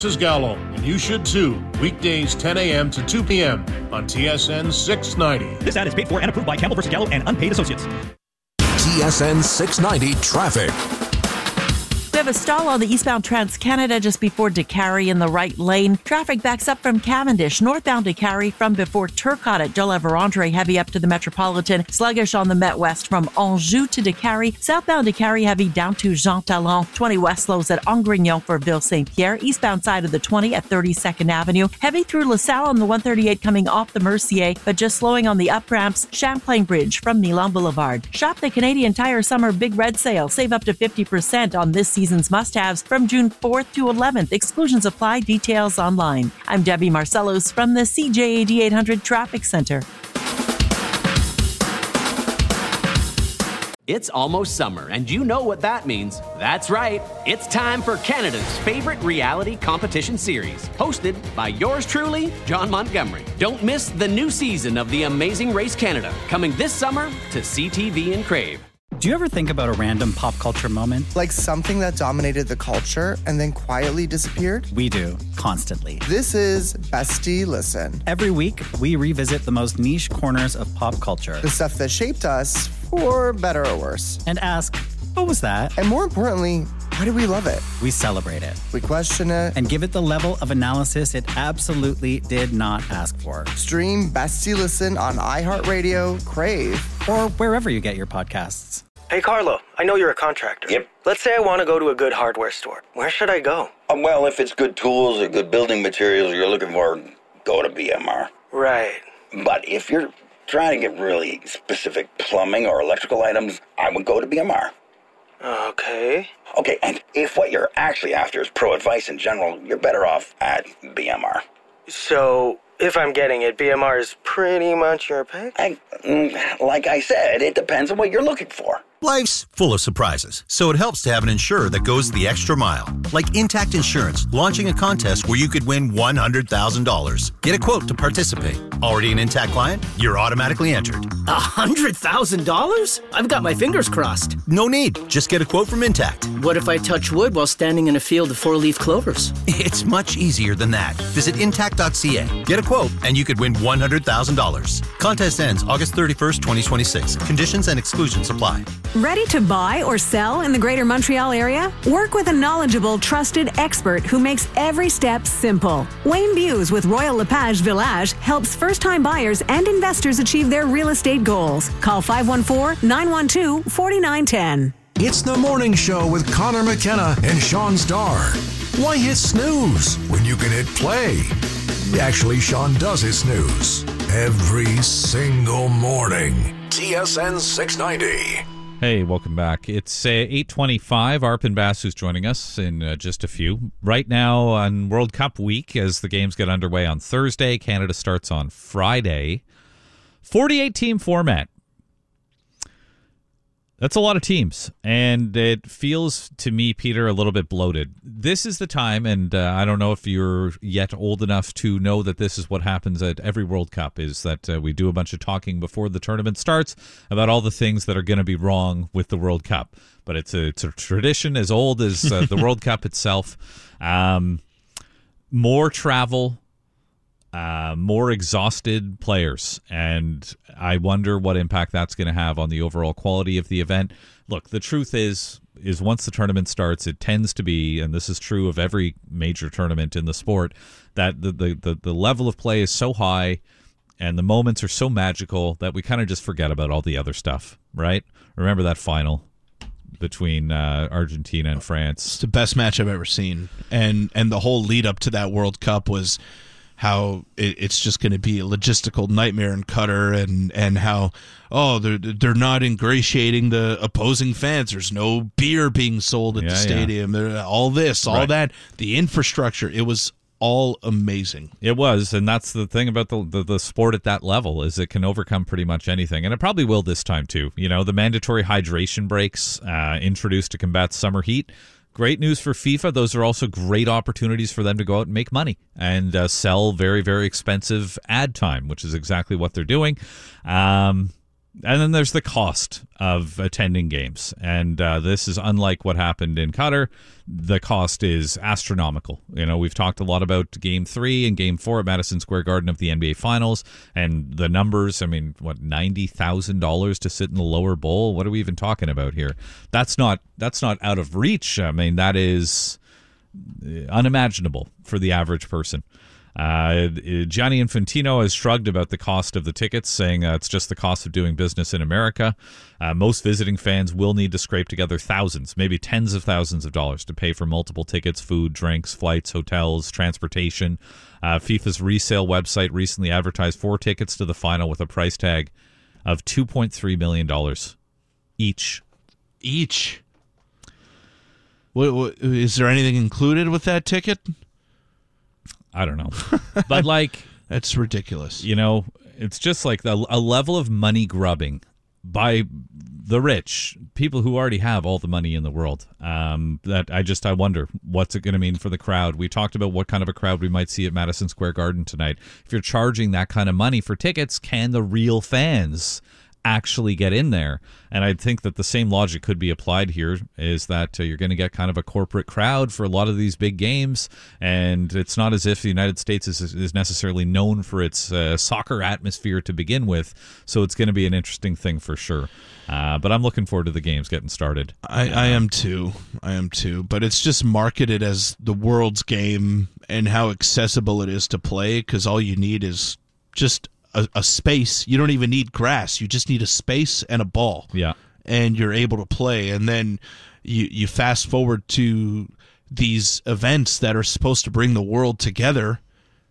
This is Gallo, and you should too. Weekdays 10 a.m. to 2 p.m. on TSN 690. This ad is paid for and approved by Campbell vs. Gallo and unpaid associates. TSN 690 traffic. We have a stall on the eastbound Trans-Canada just before Décarie in the right lane. Traffic backs up from Cavendish, northbound Décarie from before Turcotte at de la Vérendrye, heavy up to the Metropolitan. Sluggish on the Met West from Anjou to Décarie. Southbound Décarie heavy down to Jean Talon. 20 west slows at Angrignon for Ville-Saint-Pierre. Eastbound side of the 20 at 32nd Avenue. Heavy through LaSalle on the 138 coming off the Mercier, but just slowing on the up ramps. Champlain Bridge from Milan Boulevard. Shop the Canadian Tire Summer Big Red Sale. Save up to 50% on this season's must-haves from June 4th to 11th. Exclusions apply. Details online. I'm Debbie Marcellos from the CJAD 800 Traffic Center. It's almost summer, and you know what that means. That's right. It's time for Canada's favorite reality competition series, hosted by yours truly, John Montgomery. Don't miss the new season of The Amazing Race Canada, coming this summer to CTV and Crave. Do you ever think about a random pop culture moment? Like something that dominated the culture and then quietly disappeared? We do, constantly. This is Bestie Listen. Every week, we revisit the most niche corners of pop culture. The stuff that shaped us, for better or worse. And ask, what was that? And more importantly, why do we love it? We celebrate it. We question it. And give it the level of analysis it absolutely did not ask for. Stream Bestie Listen on iHeartRadio, Crave, or wherever you get your podcasts. Hey, Carlo, I know you're a contractor. Yep. Let's say I want to go to a good hardware store. Where should I go? Well, if it's good tools or good building materials you're looking for, go to BMR. Right. But if you're trying to get really specific plumbing or electrical items, I would go to BMR. Okay. Okay, and if what you're actually after is pro advice in general, you're better off at BMR. So, if I'm getting it, BMR is pretty much your pick? Like I said, it depends on what you're looking for. Life's full of surprises, so it helps to have an insurer that goes the extra mile. Like Intact Insurance, launching a contest where you could win $100,000. Get a quote to participate. Already an Intact client? You're automatically entered. $100,000? I've got my fingers crossed. No need. Just get a quote from Intact. What if I touch wood while standing in a field of four-leaf clovers? It's much easier than that. Visit intact.ca. Get a quote, and you could win $100,000. Contest ends August 31st, 2026. Conditions and exclusions apply. Ready to buy or sell in the Greater Montreal area? Work with a knowledgeable, trusted expert who makes every step simple. Wayne Buse with Royal LePage Village helps first-time buyers and investors achieve their real estate goals. Call 514-912-4910. It's the morning show with Connor McKenna and Sean Starr. Why hit snooze when you can hit play? Actually, Sean does hit snooze every single morning. TSN 690. Hey, welcome back. It's 8:25. Arpin Bass who's joining us in just a few. Right now on World Cup week, as the games get underway on Thursday, Canada starts on Friday. 48-team format. That's a lot of teams, and it feels to me, Peter, a little bit bloated. This is the time, and I don't know if you're yet old enough to know that this is what happens at every World Cup, is that we do a bunch of talking before the tournament starts about all the things that are going to be wrong with the World Cup. But it's a tradition as old as the World Cup itself. More travel, more exhausted players, and I wonder what impact that's going to have on the overall quality of the event. Look, the truth is once the tournament starts, it tends to be, and this is true of every major tournament in the sport, that the level of play is so high and the moments are so magical that we kind of just forget about all the other stuff, right? Remember that final between Argentina and France? It's the best match I've ever seen, and the whole lead up to that World Cup was how it's just going to be a logistical nightmare in Qatar, and how they're not ingratiating the opposing fans. There's no beer being sold at the stadium. All this, all that, the infrastructure. It was all amazing. It was, and that's the thing about the sport at that level, is it can overcome pretty much anything, and it probably will this time too. You know, the mandatory hydration breaks introduced to combat summer heat. Great news for FIFA. Those are also great opportunities for them to go out and make money and sell very, very expensive ad time, which is exactly what they're doing. And then there's the cost of attending games. And this is unlike what happened in Qatar. The cost is astronomical. You know, we've talked a lot about Game 3 and Game 4 at Madison Square Garden of the NBA Finals. And the numbers, I mean, what, $90,000 to sit in the lower bowl? What are we even talking about here? That's not out of reach. I mean, that is unimaginable for the average person. Gianni Infantino has shrugged about the cost of the tickets, saying it's just the cost of doing business in America. Most visiting fans will need to scrape together thousands, maybe tens of thousands of dollars to pay for multiple tickets, food, drinks, flights, hotels, transportation. FIFA's resale website recently advertised 4 tickets to the final with a price tag of $2.3 million each. What, is there anything included with that ticket? I don't know. But, like... That's ridiculous. You know, it's just like a level of money grubbing by the rich, people who already have all the money in the world. That I wonder, what's it going to mean for the crowd? We talked about what kind of a crowd we might see at Madison Square Garden tonight. If you're charging that kind of money for tickets, can the real fans actually get in there? And I think that the same logic could be applied here, is that you're going to get kind of a corporate crowd for a lot of these big games, and it's not as if the United States is necessarily known for its soccer atmosphere to begin with, so it's going to be an interesting thing for sure. But I'm looking forward to the games getting started. I am too, but it's just marketed as the world's game and how accessible it is to play, because all you need is just a space. You don't even need grass. You just need a space and a ball. Yeah. And you're able to play. And then you fast forward to these events that are supposed to bring the world together,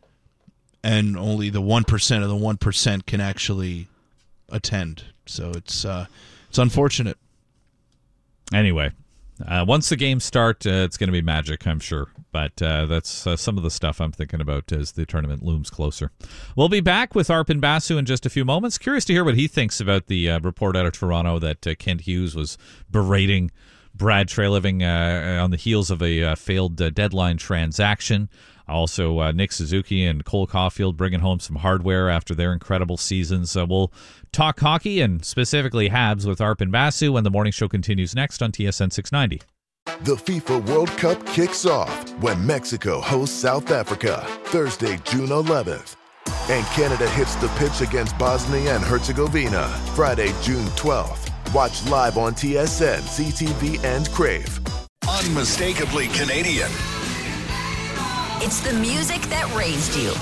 and only the 1% of the 1% can actually attend. So it's unfortunate. Anyway, once the games start, it's going to be magic, I'm sure. But that's some of the stuff I'm thinking about as the tournament looms closer. We'll be back with Arpon Basu in just a few moments. Curious to hear what he thinks about the report out of Toronto that Kent Hughes was berating Brad Treliving on the heels of a failed deadline transaction. Also, Nick Suzuki and Cole Caulfield bringing home some hardware after their incredible seasons. We'll talk hockey and specifically Habs with Arpon Basu when the morning show continues next on TSN 690. The FIFA World Cup kicks off when Mexico hosts South Africa Thursday, June 11th. And Canada hits the pitch against Bosnia and Herzegovina Friday, June 12th. Watch live on TSN, CTV, and Crave. Unmistakably Canadian. It's the music that raised you.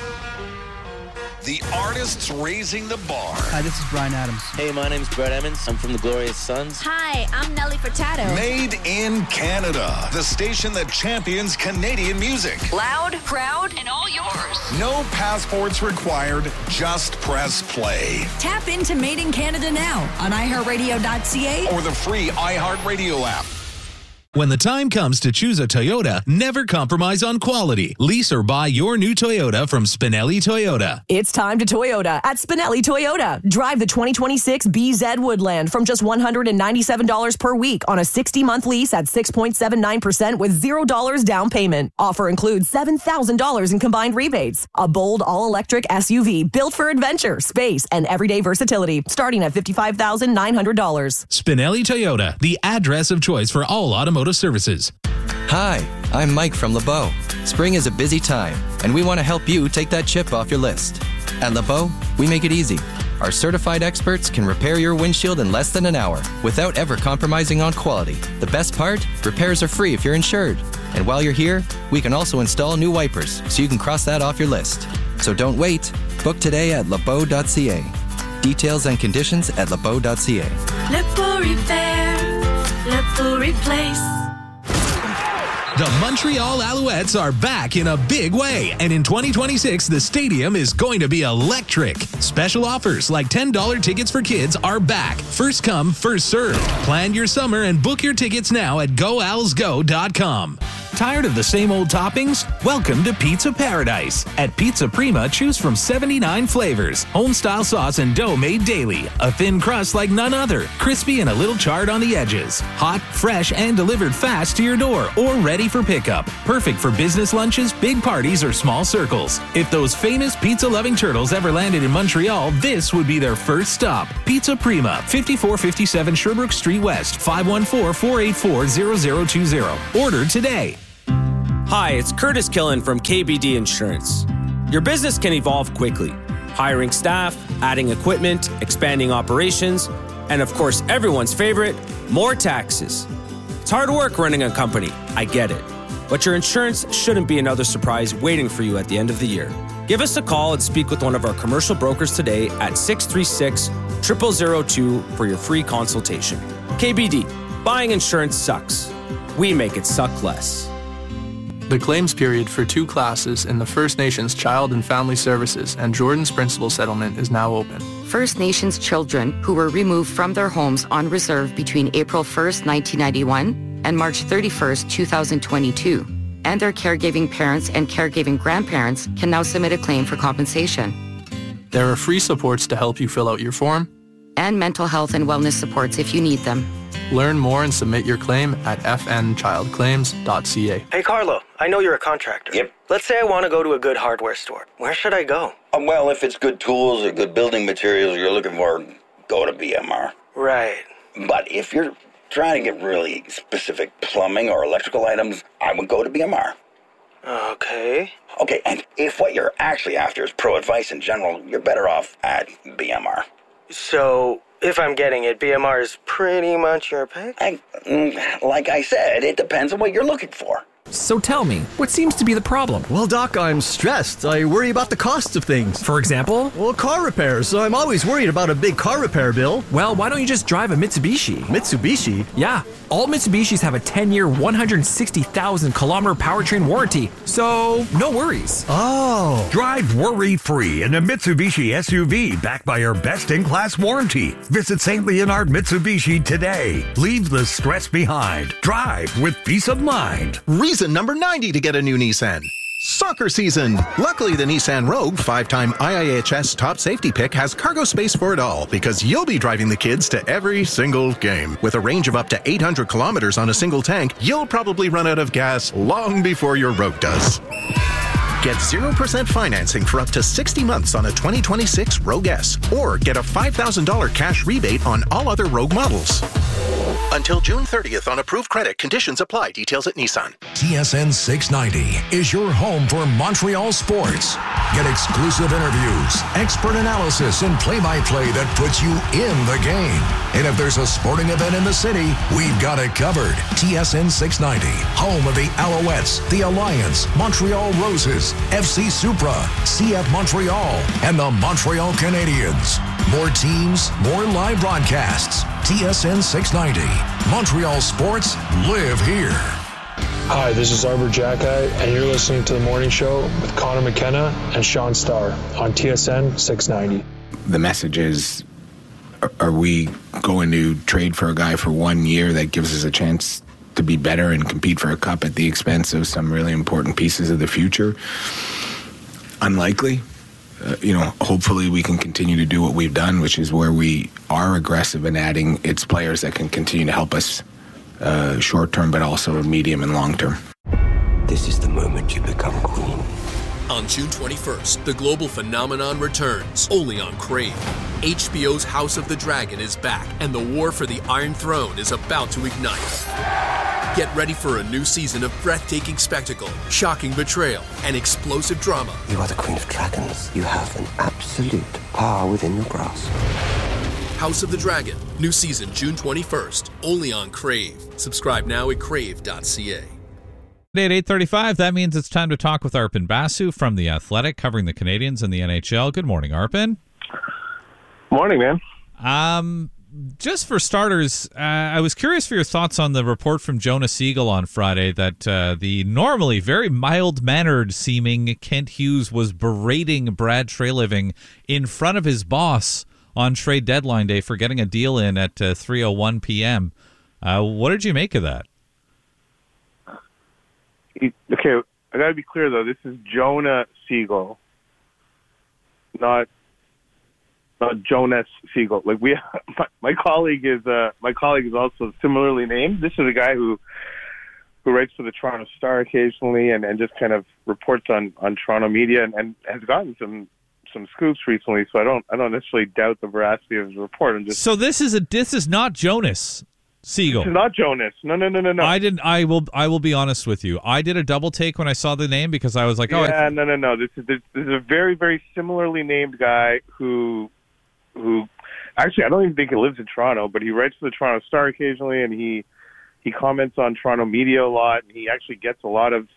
The artists raising the bar. Hi, this is Bryan Adams. Hey, my name's Brett Emmons. I'm from the Glorious Sons. Hi, I'm Nelly Furtado. Made in Canada. The station that champions Canadian music. Loud, proud, and all yours. No passports required. Just press play. Tap into Made in Canada now on iHeartRadio.ca or the free iHeartRadio app. When the time comes to choose a Toyota, never compromise on quality. Lease or buy your new Toyota from Spinelli Toyota. It's time to Toyota at Spinelli Toyota. Drive the 2026 BZ Woodland from just $197 per week on a 60-month lease at 6.79% with $0 down payment. Offer includes $7,000 in combined rebates. A bold all-electric SUV built for adventure, space, and everyday versatility, starting at $55,900. Spinelli Toyota, the address of choice for all automotive services. Hi, I'm Mike from LeBeau. Spring is a busy time, and we want to help you take that chip off your list. At LeBeau, we make it easy. Our certified experts can repair your windshield in less than an hour without ever compromising on quality. The best part? Repairs are free if you're insured. And while you're here, we can also install new wipers so you can cross that off your list. So don't wait. Book today at lebeau.ca. Details and conditions at lebeau.ca. LeBeau Repair, LeBeau Replace. The Montreal Alouettes are back in a big way, and in 2026, the stadium is going to be electric. Special offers like $10 tickets for kids are back. First come, first served. Plan your summer and book your tickets now at goalsgo.com. Tired of the same old toppings? Welcome to Pizza Paradise. At Pizza Prima, choose from 79 flavors. Home-style sauce and dough made daily. A thin crust like none other. Crispy and a little charred on the edges. Hot, fresh, and delivered fast to your door or ready for pickup. Perfect for business lunches, big parties, or small circles. If those famous pizza-loving turtles ever landed in Montreal, this would be their first stop. Pizza Prima, 5457 Sherbrooke Street West, 514-484-0020. Order today. Hi, it's Curtis Killen from KBD Insurance. Your business can evolve quickly. Hiring staff, adding equipment, expanding operations, and of course, everyone's favorite, more taxes. It's hard work running a company, I get it. But your insurance shouldn't be another surprise waiting for you at the end of the year. Give us a call and speak with one of our commercial brokers today at 636-0002 for your free consultation. KBD, buying insurance sucks. We make it suck less. The claims period for 2 classes in the First Nations Child and Family Services and Jordan's Principal Settlement is now open. First Nations children who were removed from their homes on reserve between April 1st, 1991 and March 31st, 2022, and their caregiving parents and caregiving grandparents can now submit a claim for compensation. There are free supports to help you fill out your form, and mental health and wellness supports if you need them. Learn more and submit your claim at fnchildclaims.ca. Hey, Carlo, I know you're a contractor. Yep. Let's say I want to go to a good hardware store. Where should I go? Well, if it's good tools or good building materials you're looking for, go to BMR. Right. But if you're trying to get really specific plumbing or electrical items, I would go to BMR. Okay. Okay, and if what you're actually after is pro advice in general, you're better off at BMR. So, if I'm getting it, BMR is pretty much your pick? Like I said, it depends on what you're looking for. So tell me, what seems to be the problem? Well, Doc, I'm stressed. I worry about the cost of things. For example? Well, car repairs. I'm always worried about a big car repair bill. Well, why don't you just drive a Mitsubishi? Mitsubishi? Yeah. All Mitsubishis have a 10-year, 160,000-kilometer powertrain warranty, so no worries. Oh. Drive worry-free in a Mitsubishi SUV backed by our best-in-class warranty. Visit St. Leonard Mitsubishi today. Leave the stress behind. Drive with peace of mind. Reason number 90 to get a new Nissan. Soccer season. Luckily, the Nissan Rogue, 5-time IIHS top safety pick, has cargo space for it all because you'll be driving the kids to every single game. With a range of up to 800 kilometers on a single tank, you'll probably run out of gas long before your Rogue does. Get 0% financing for up to 60 months on a 2026 Rogue S, or get a $5,000 cash rebate on all other Rogue models. Until June 30th on approved credit. Conditions apply. Details at Nissan. TSN 690 is your home for Montreal sports. Get exclusive interviews, expert analysis, and play-by-play that puts you in the game. And if there's a sporting event in the city, we've got it covered. TSN 690, home of the Alouettes, the Alliance, Montreal Roses, FC Supra, CF Montreal, and the Montreal Canadiens. More teams, more live broadcasts. TSN 690. Montreal sports live here. Hi, this is Arbor Jacki, and you're listening to The Morning Show with Connor McKenna and Sean Starr on TSN 690. The message is, are we going to trade for a guy for 1 year that gives us a chance to be better and compete for a cup at the expense of some really important pieces of the future? Unlikely. Hopefully we can continue to do what we've done, which is where we are aggressive in adding its players that can continue to help us short term, but also medium and long term. This is the moment you become queen. On June 21st, the global phenomenon returns, only on Crave. HBO's House of the Dragon is back, and the war for the Iron Throne is about to ignite. Get ready for a new season of breathtaking spectacle, shocking betrayal, and explosive drama. You are the Queen of Dragons. You have an absolute power within your grasp. House of the Dragon, new season June 21st, only on Crave. Subscribe now at crave.ca. At 8:35, that means it's time to talk with Arpon Basu from The Athletic, covering the Canadiens and the NHL. Good morning, Arpon. Morning, man. Just for starters, I was curious for your thoughts on the report from Jonas Siegel on Friday that the normally very mild-mannered seeming Kent Hughes was berating Brad Treliving in front of his boss on trade deadline day for getting a deal in at 3:01 p.m. What did you make of that? Okay, I gotta be clear though. This is Jonah Siegel, not Jonas Siegel. Like my colleague is also similarly named. This is a guy who writes for the Toronto Star occasionally and just kind of reports on Toronto media and has gotten some scoops recently. So I don't necessarily doubt the veracity of his report. So this is not Jonas Siegel. This is not Jonas. No. I will be honest with you. I did a double take when I saw the name because I was like, no. This is a very, very similarly named guy who actually I don't even think he lives in Toronto, but he writes for the Toronto Star occasionally, and he comments on Toronto media a lot, and he actually gets a lot of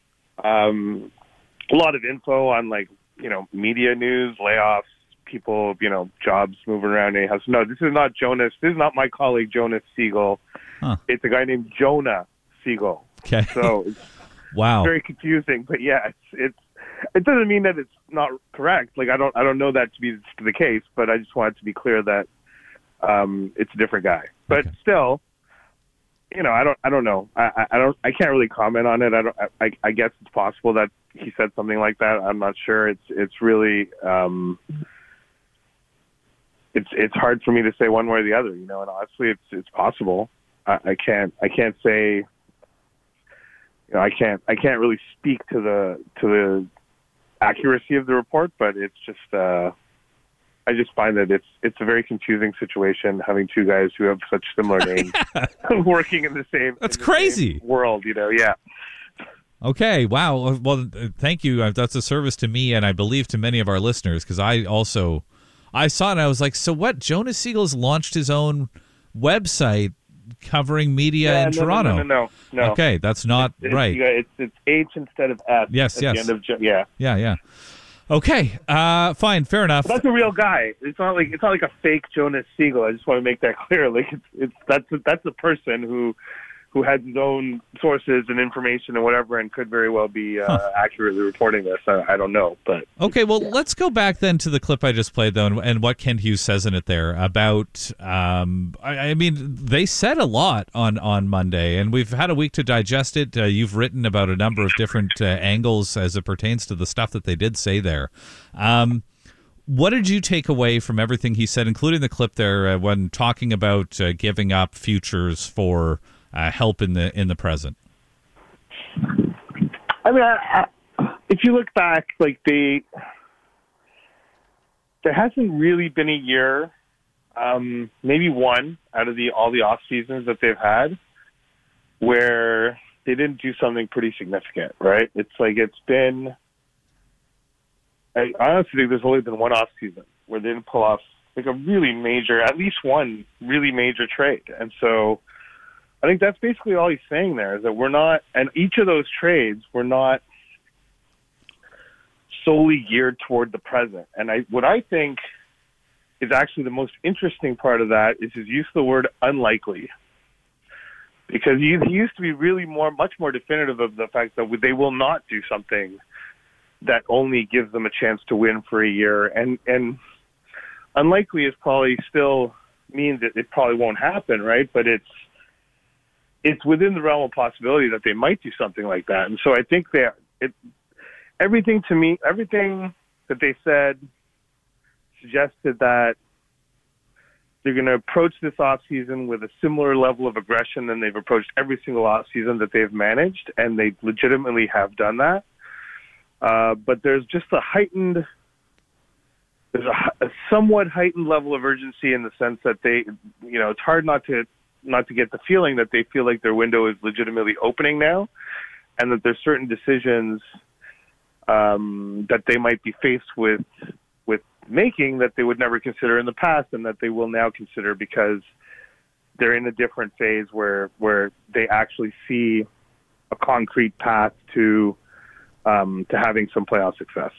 info on, like, you know, media news, layoffs, people, you know, jobs moving around anyhow. So no, this is not Jonas. This is not my colleague Jonas Siegel. Huh. It's a guy named Jonah Siegel. Okay. So it's wow, very confusing. But yeah, it doesn't mean that it's not correct. Like I don't know that to be the case, but I just wanted to be clear that it's a different guy. But still, you know, I don't know. I can't really comment on it. I guess it's possible that he said something like that. I'm not sure. It's really it's hard for me to say one way or the other, you know. And honestly, it's possible. I can't say. You know, I can't really speak to the accuracy of the report, but it's just I just find that it's a very confusing situation having two guys who have such similar names working in the same. That's crazy. Same world, you know. Yeah. Okay. Wow. Well, thank you. That's a service to me, and I believe to many of our listeners, because I saw it and I was like, so what? Jonas Siegel's launched his own website covering media in Toronto. No. Okay, that's not right. It's H instead of S. Yes. The end of Yeah. Okay, fine, fair enough. But that's a real guy. It's not like a fake Jonas Siegel. I just want to make that clear. Like that's a person who has his own sources and information and whatever, and could very well be accurately reporting this. I don't know, but okay. Well, let's go back then to the clip I just played, though, and what Kent Hughes says in it there about. I mean, they said a lot on Monday, and we've had a week to digest it. You've written about a number of different angles as it pertains to the stuff that they did say there. What did you take away from everything he said, including the clip there when talking about giving up futures for help in the present? I mean, if you look back, like there hasn't really been a year, maybe one out of all the off seasons that they've had, where they didn't do something pretty significant, right? It's like I honestly think there's only been one off season where they didn't pull off like a really major, at least one really major trade, and so. I think that's basically all he's saying there, is that we're not, and each of those trades were not solely geared toward the present. And what I think is actually the most interesting part of that is his use of the word unlikely. Because he used to be really much more definitive of the fact that they will not do something that only gives them a chance to win for a year. And unlikely is probably still means that it probably won't happen, right? But it's within the realm of possibility that they might do something like that. And so I think everything that they said suggested that they're going to approach this offseason with a similar level of aggression than they've approached every single offseason that they've managed, and they legitimately have done that. But there's just a somewhat heightened level of urgency in the sense that they, you know, it's hard not to get the feeling that they feel like their window is legitimately opening now, and that there's certain decisions that they might be faced with making that they would never consider in the past, and that they will now consider because they're in a different phase where they actually see a concrete path to having some playoff success.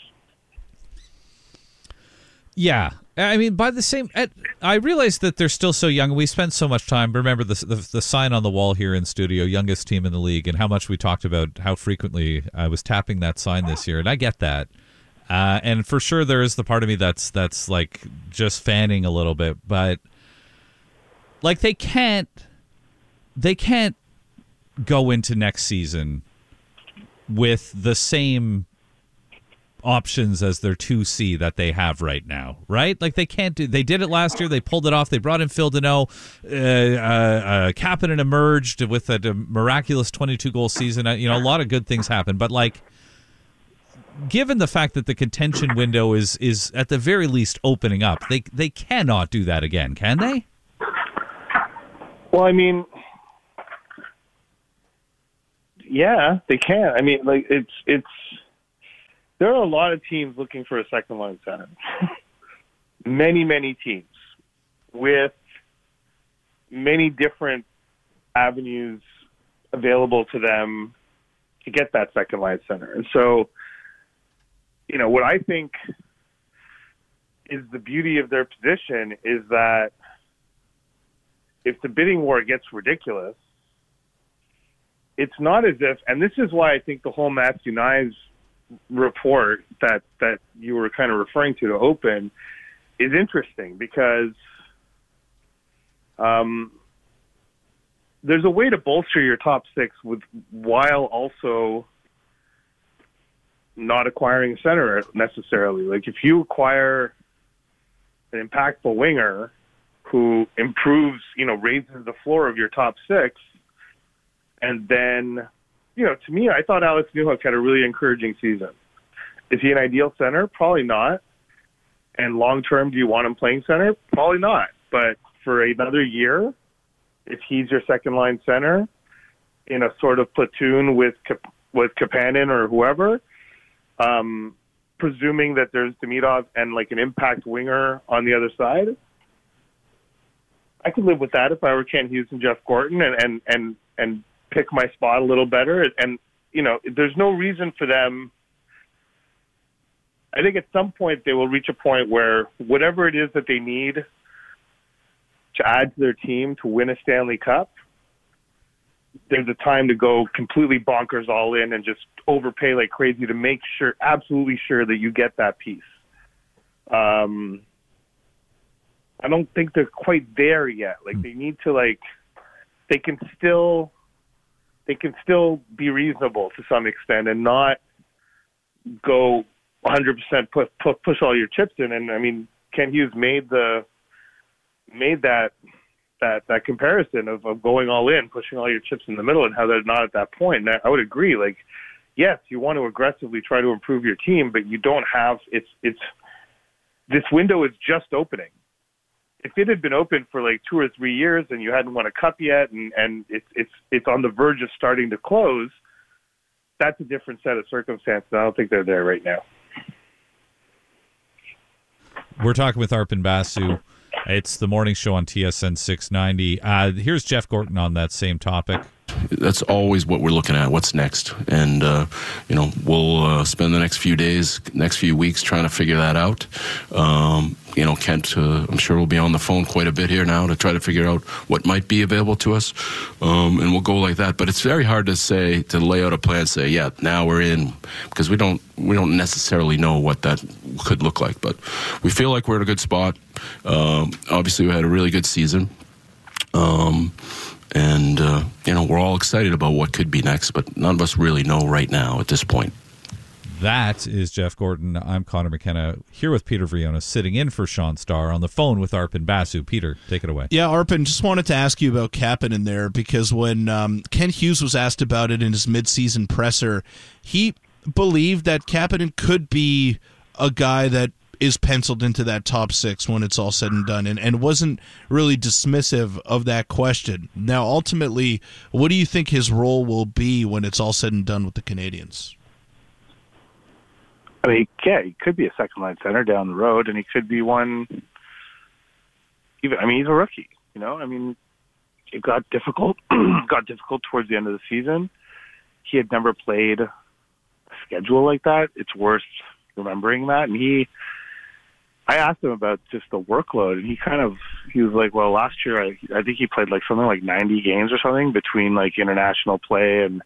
Yeah. I mean, by the same, I realize that they're still so young. We spent so much time. Remember the sign on the wall here in studio, youngest team in the league, and how much we talked about how frequently I was tapping that sign this year, and I get that. And for sure, there is the part of me that's like just fanning a little bit, but like they can't go into next season with the same options as their 2C that they have right now, right? Like they did it last year. They pulled it off. They brought in Phil Deneau. Kapanen emerged with a miraculous 22-goal season. A lot of good things happened. But, like, given the fact that the contention window is at the very least opening up, they cannot do that again, can they? Well, I mean, yeah, they can. I mean, like, it's there are a lot of teams looking for a second-line center. Many, many teams with many different avenues available to them to get that second-line center. And so, what I think is the beauty of their position is that if the bidding war gets ridiculous, it's not as if, and this is why I think the whole Matthew Knies report that you were kind of referring to open is interesting, because there's a way to bolster your top six while also not acquiring a center necessarily. Like, if you acquire an impactful winger who improves, raises the floor of your top six, and then, to me, I thought Alex Newhook had a really encouraging season. Is he an ideal center? Probably not. And long-term, do you want him playing center? Probably not. But for another year, if he's your second-line center in a sort of platoon with Kapanen or whoever, presuming that there's Demidov and, like, an impact winger on the other side, I could live with that if I were Ken Hughes and Jeff Gorton and pick my spot a little better. And, there's no reason for them. I think at some point they will reach a point where whatever it is that they need to add to their team to win a Stanley Cup, there's a time to go completely bonkers all in and just overpay like crazy to make sure, absolutely sure, that you get that piece. I don't think they're quite there yet. Like, they need to, like, they can still be reasonable to some extent and not go 100% push all your chips in. And I mean, Ken Hughes made that comparison of going all in, pushing all your chips in the middle, and how they're not at that point. And I would agree. Like, yes, you want to aggressively try to improve your team, but you don't have. It's this window is just opening. If it had been open for like 2 or 3 years and you hadn't won a cup yet, and it's on the verge of starting to close, that's a different set of circumstances. I don't think they're there right now. We're talking with Arpon Basu. It's the morning show on TSN 690. Here's Jeff Gorton on that same topic. That's always what we're looking at. What's next? And, we'll spend the next few days, next few weeks trying to figure that out. Kent, I'm sure will be on the phone quite a bit here now to try to figure out what might be available to us. And we'll go like that. But it's very hard to lay out a plan, say, yeah, now we're in, because we don't necessarily know what that could look like. But we feel like we're in a good spot. Obviously, we had a really good season. We're all excited about what could be next, but none of us really know right now at this point. That is Jeff Gorton. I'm Connor McKenna, here with Peter Vriona, sitting in for Sean Starr, on the phone with Arpon Basu. Peter, take it away. Yeah, Arpon, just wanted to ask you about Kapanen there, because when Ken Hughes was asked about it in his midseason presser, he believed that Kapanen could be a guy that is penciled into that top six when it's all said and done, and wasn't really dismissive of that question. Now, ultimately, what do you think his role will be when it's all said and done with the Canadians? I mean, yeah, he could be a second-line center down the road, and he could be one. He's a rookie, I mean, it got difficult. Towards the end of the season. He had never played a schedule like that. It's worth remembering that, and I asked him about just the workload, and he was like, well, last year I think he played like something like 90 games or something between like international play and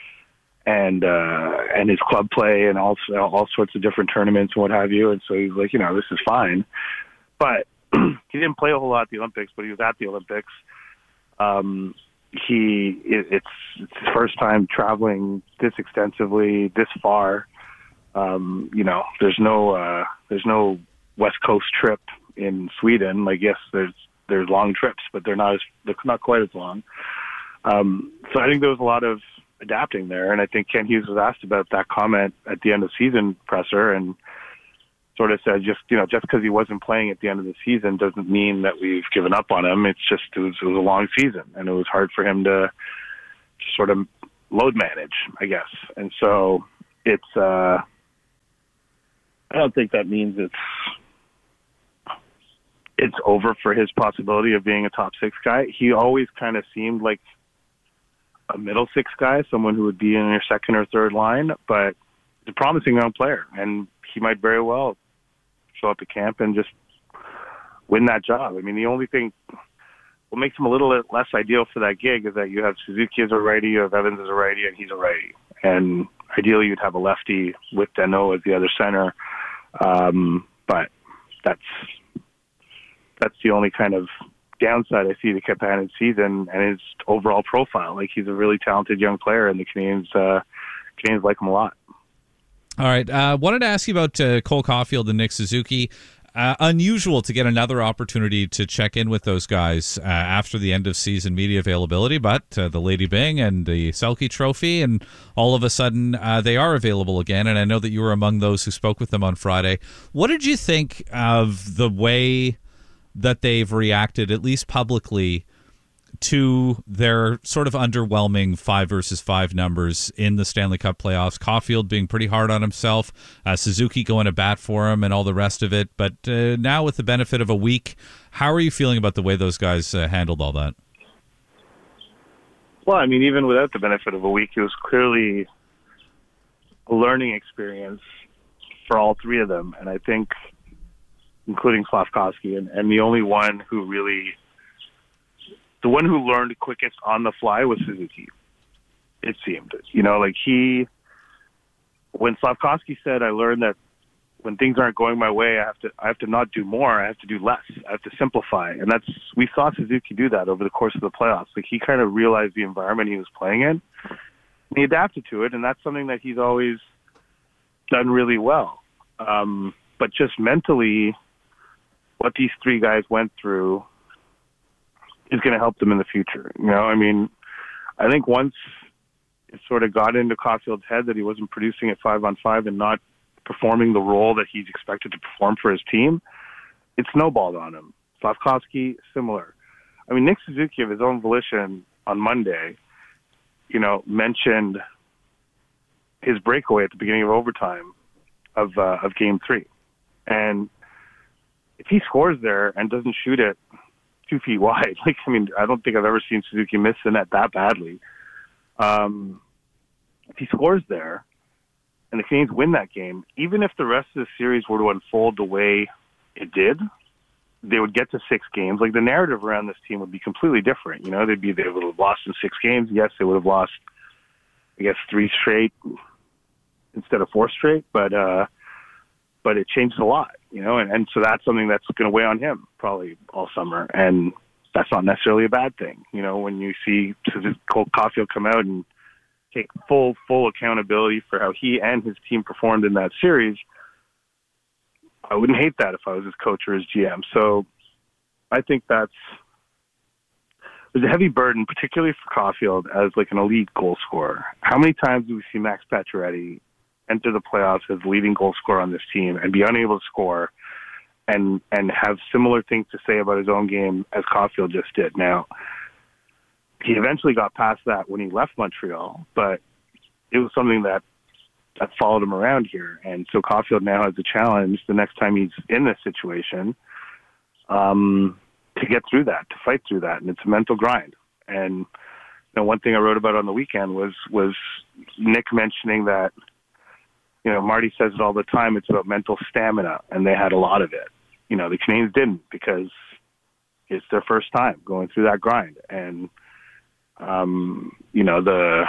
his club play and also all sorts of different tournaments and what have you. And so he's like, this is fine. But he didn't play a whole lot at the Olympics, but he was at the Olympics. it's his first time traveling this extensively, this far. There's no West Coast trip in Sweden. Like, yes, there's long trips, but they're not quite as long. So I think there was a lot of adapting there, and I think Ken Hughes was asked about that comment at the end of season presser, and sort of said, just because he wasn't playing at the end of the season doesn't mean that we've given up on him. It's just it was a long season, and it was hard for him to sort of load manage, I guess. And so it's I don't think that means it's over for his possibility of being a top six guy. He always kind of seemed like a middle six guy, someone who would be in your second or third line, but he's a promising young player, and he might very well show up at camp and just win that job. I mean, the only thing what makes him a little less ideal for that gig is that you have Suzuki as a righty, you have Evans as a righty, and he's a righty. And ideally you'd have a lefty with Danault as the other center. But that's the only kind of downside I see to Kapanen's season and his overall profile. Like, he's a really talented young player, and the Canadians like him a lot. All right. Wanted to ask you about Cole Caulfield and Nick Suzuki. Unusual to get another opportunity to check in with those guys after the end of season media availability, but the Lady Byng and the Selke Trophy, and all of a sudden they are available again. And I know that you were among those who spoke with them on Friday. What did you think of the way that they've reacted, at least publicly, to their sort of underwhelming 5 versus 5 numbers in the Stanley Cup playoffs? Caulfield being pretty hard on himself, Suzuki going to bat for him and all the rest of it. But now with the benefit of a week, how are you feeling about the way those guys handled all that? Well, I mean, even without the benefit of a week, it was clearly a learning experience for all three of them. And I think, including Slafkovsky, and the only one who really... The one who learned quickest on the fly was Suzuki, it seemed. When Slafkovsky said, I learned that when things aren't going my way, I have to not do more, I have to do less, I have to simplify. And we saw Suzuki do that over the course of the playoffs. Like, he kind of realized the environment he was playing in, and he adapted to it, and that's something that he's always done really well. But just mentally, what these three guys went through is going to help them in the future. I mean, I think once it sort of got into Caulfield's head that he wasn't producing at 5-on-5 and not performing the role that he's expected to perform for his team, it snowballed on him. Slafkovsky, similar. I mean, Nick Suzuki, of his own volition on Monday, mentioned his breakaway at the beginning of overtime of Game 3. And if he scores there and doesn't shoot it 2 feet wide. I don't think I've ever seen Suzuki miss the net that badly. If he scores there and the Canadiens win that game, even if the rest of the series were to unfold the way it did, they would get to 6 games. Like, the narrative around this team would be completely different. They would have lost in 6 games. Yes, they would have lost, I guess, 3 straight instead of 4 straight, but it changed a lot, and so that's something that's going to weigh on him probably all summer, and that's not necessarily a bad thing. When you see Cole Caulfield come out and take full accountability for how he and his team performed in that series, I wouldn't hate that if I was his coach or his GM. So I think there's a heavy burden, particularly for Caulfield as like an elite goal scorer. How many times do we see Max Pacioretty enter the playoffs as leading goal scorer on this team and be unable to score and have similar things to say about his own game as Caulfield just did? Now, he eventually got past that when he left Montreal, but it was something that followed him around here. And so Caulfield now has a challenge the next time he's in this situation to get through that, to fight through that. And it's a mental grind. And one thing I wrote about on the weekend was Nick mentioning that, Marty says it all the time, it's about mental stamina, and they had a lot of it. The Canadiens didn't, because it's their first time going through that grind. And, the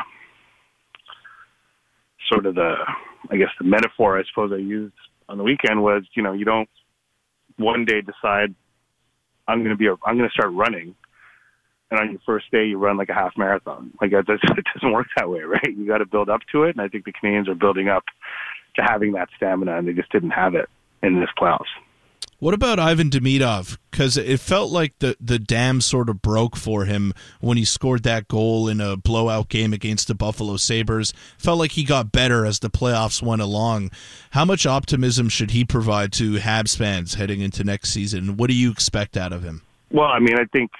sort of the metaphor I suppose I used on the weekend was, you don't one day decide I'm going to start running and on your first day you run like a half marathon. Like it doesn't work that way, right? You got to build up to it, and I think the Canadians are building up to having that stamina, and they just didn't have it in this playoffs. What about Ivan Demidov? Because it felt like the dam sort of broke for him when he scored that goal in a blowout game against the Buffalo Sabres. Felt like he got better as the playoffs went along. How much optimism should he provide to Habs fans heading into next season? What do you expect out of him? Well, I mean, I think,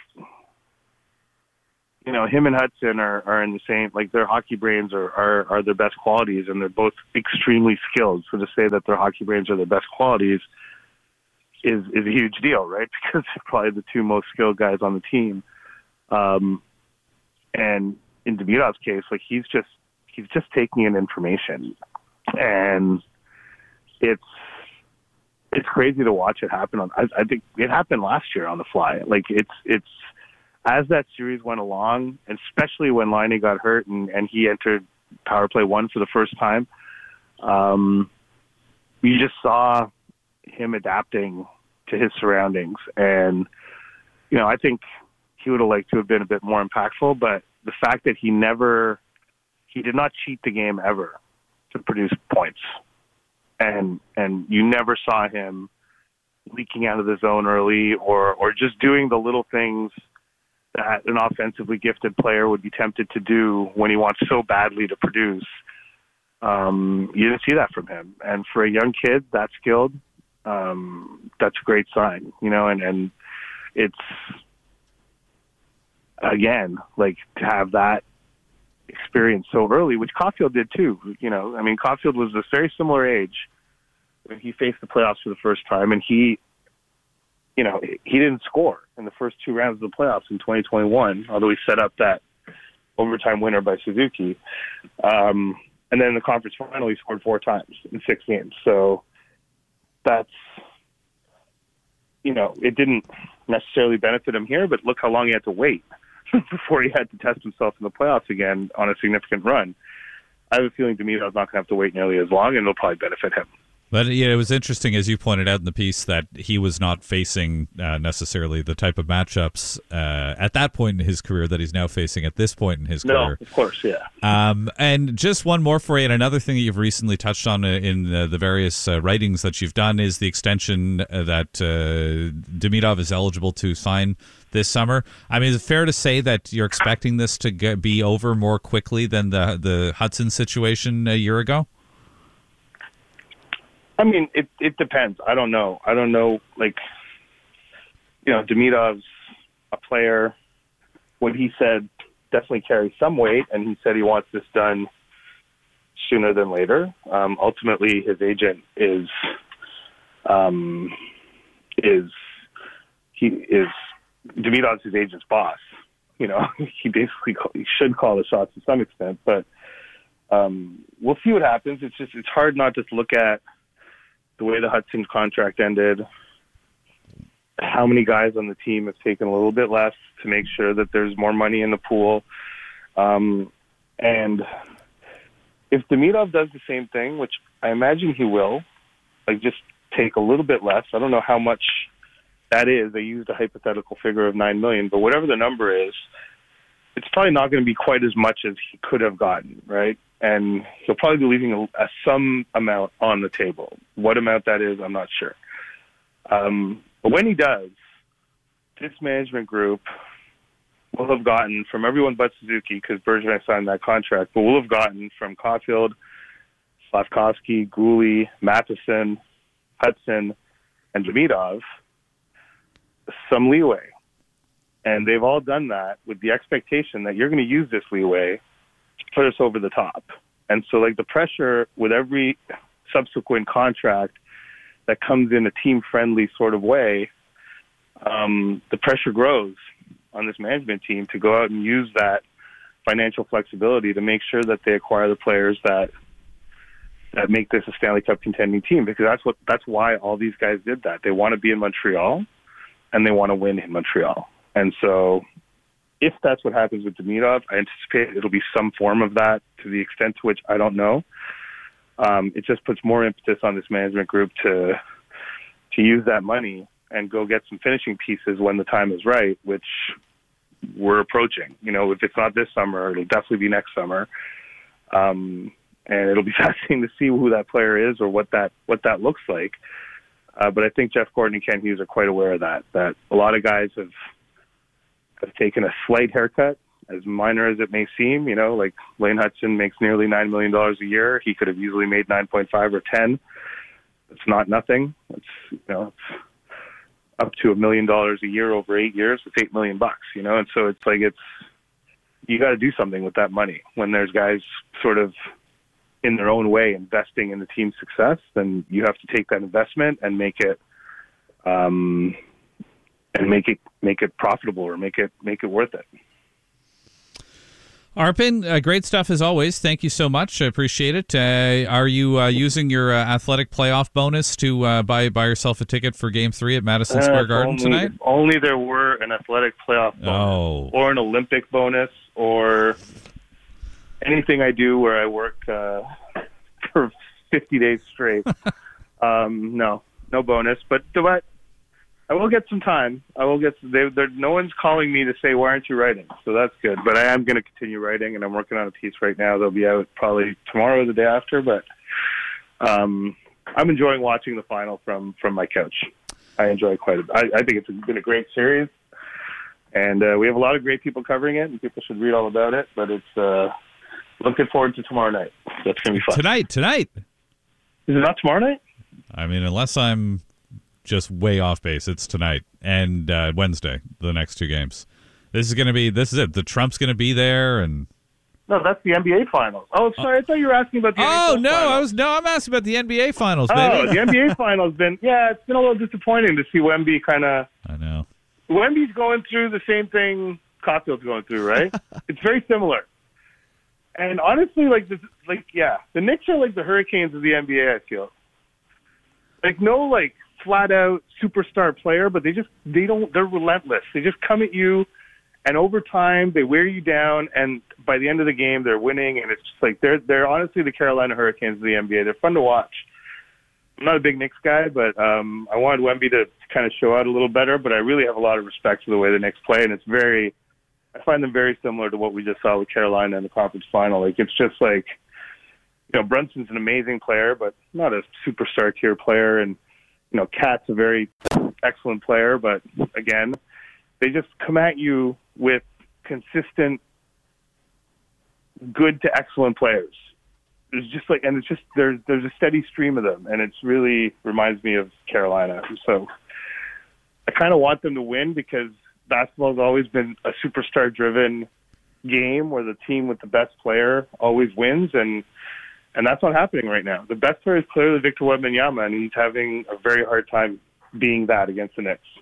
him and Hudson are in the same, like their hockey brains are their best qualities, and they're both extremely skilled. So to say that their hockey brains are their best qualities is a huge deal, right? Because they're probably the two most skilled guys on the team. And in Demidov's case, like he's just taking in information, and it's crazy to watch it happen. I think it happened last year on the fly. Like it's as that series went along, and especially when Laine got hurt and he entered power play 1 for the first time, you just saw him adapting to his surroundings. And, I think he would have liked to have been a bit more impactful, but the fact that he did not cheat the game ever to produce points. And you never saw him leaking out of the zone early or just doing the little things that an offensively gifted player would be tempted to do when he wants so badly to produce. You didn't see that from him. And for a young kid that skilled, that's a great sign, and it's, again, like to have that experience so early, which Caulfield did too. Caulfield was a very similar age when he faced the playoffs for the first time, and he didn't score in the first 2 rounds of the playoffs in 2021, although he set up that overtime winner by Suzuki. And then in the conference final, he scored 4 times in 6 games. So that's, it didn't necessarily benefit him here, but look how long he had to wait before he had to test himself in the playoffs again on a significant run. I have a feeling Demidov's not going to have to wait nearly as long, and it'll probably benefit him. But it was interesting, as you pointed out in the piece, that he was not facing necessarily the type of matchups at that point in his career that he's now facing at this point in his career. No, of course, yeah. And just one more for you, and another thing that you've recently touched on in the various writings that you've done is the extension that Demidov is eligible to sign this summer. I mean, is it fair to say that you're expecting this to be over more quickly than the Hudson situation a year ago? I mean, it depends. I don't know. Like, Demidov's a player. What he said definitely carries some weight, and he said he wants this done sooner than later. Ultimately, his agent is Demidov's his agent's boss. He basically he should call the shots to some extent, but we'll see what happens. It's hard not to look at the way the Hudson contract ended, how many guys on the team have taken a little bit less to make sure that there's more money in the pool. And if Demidov does the same thing, which I imagine he will, like just take a little bit less, I don't know how much that is. They used a hypothetical figure of $9 million, but whatever the number is, it's probably not going to be quite as much as he could have gotten, right? And he'll probably be leaving some amount on the table. What amount that is, I'm not sure. But when he does, this management group will have gotten from everyone but Suzuki, because Bergevin signed that contract, but we'll have gotten from Caulfield, Slafkovsky, Gouli, Matheson, Hudson, and Demidov some leeway. And they've all done that with the expectation that you're going to use this leeway to put us over the top. And so, like, the pressure with every subsequent contract that comes in a team-friendly sort of way, the pressure grows on this management team to go out and use that financial flexibility to make sure that they acquire the players that make this a Stanley Cup contending team, because that's why all these guys did that. They want to be in Montreal, and they want to win in Montreal. And so if that's what happens with Demidov, I anticipate it'll be some form of that, to the extent to which I don't know. It just puts more impetus on this management group to use that money and go get some finishing pieces when the time is right, which we're approaching. You know, if it's not this summer, it'll definitely be next summer. And it'll be fascinating to see who that player is or what that looks like. But I think Jeff Gordon and Ken Hughes are quite aware of that a lot of guys have taken a slight haircut, as minor as it may seem. You know, like Lane Hutson makes nearly $9 million a year. He could have easily made 9.5 or 10. It's not nothing. It's up to $1 million a year over 8 years. It's $8 million, you know? And so it's like, you got to do something with that money. When there's guys sort of in their own way investing in the team's success, then you have to take that investment and make it profitable or make it worth it. Arpin, great stuff as always. Thank you so much. I appreciate it. Are you using your athletic playoff bonus to buy yourself a ticket for Game 3 at Madison Square Garden tonight? If only there were an athletic playoff bonus or an Olympic bonus or anything I do where I work for 50 days straight. No bonus. But I will get some time. No one's calling me to say, why aren't you writing? So that's good. But I am going to continue writing, and I'm working on a piece right now. They'll be out probably tomorrow or the day after. But I'm enjoying watching the final from my couch. I enjoy quite a bit. I think it's been a great series. And we have a lot of great people covering it, and people should read all about it. But it's looking forward to tomorrow night. That's going to be fun. Tonight. Is it not tomorrow night? I mean, unless I'm just way off base, it's tonight and Wednesday, the next two games. This is it. The Trump's going to be there, and no, that's the NBA Finals. Oh, sorry, I thought you were asking about the NHL Finals. I'm asking about the NBA Finals, baby. Oh, the NBA Finals it's been a little disappointing to see Wemby I know. Wemby's going through the same thing Caulfield's going through, right? It's very similar. And honestly, the Knicks are like the Hurricanes of the NBA, I feel. No flat out superstar player, but they're relentless. They just come at you, and over time they wear you down, and by the end of the game they're winning, and it's just they're honestly the Carolina Hurricanes of the NBA. They're fun to watch. I'm not a big Knicks guy, but I wanted Wemby to kind of show out a little better, but I really have a lot of respect for the way the Knicks play, and I find them very similar to what we just saw with Carolina in the conference final. It's just Brunson's an amazing player, but not a superstar tier player, and Cat's a very excellent player, but again, they just come at you with consistent, good to excellent players. There's a steady stream of them, and it's really reminds me of Carolina. So I kind of want them to win because basketball has always been a superstar-driven game where the team with the best player always wins, and that's not happening right now. The best player is clearly Victor Wembanyama, and he's having a very hard time being that against the Knicks.